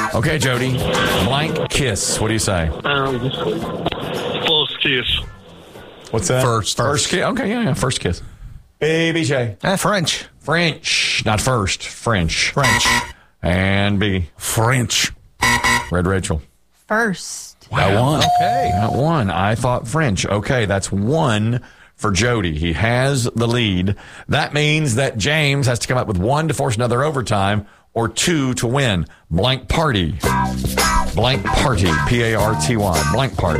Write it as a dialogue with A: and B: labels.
A: Okay, Jody. Blank kiss. What do you say?
B: First kiss.
A: What's that?
C: First.
A: First kiss. Okay, yeah. First kiss. Baby J.
C: French.
A: French. Not first. French.
C: French.
A: And B.
C: French.
A: Red Rachel.
D: First.
C: That one. Okay.
A: That one. I thought French. Okay, that's one for Jody. He has the lead. That means that James has to come up with one to force another overtime or two to win. Blank party. Blank party. Party. Blank party.